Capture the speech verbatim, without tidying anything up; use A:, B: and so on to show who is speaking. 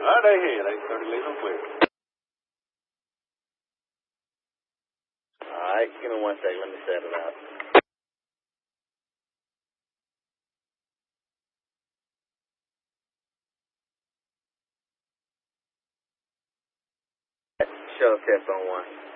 A: All right, ahead. eight thirty, leave them clear.
B: All right, give me one second. Let me set it out. Show test on one.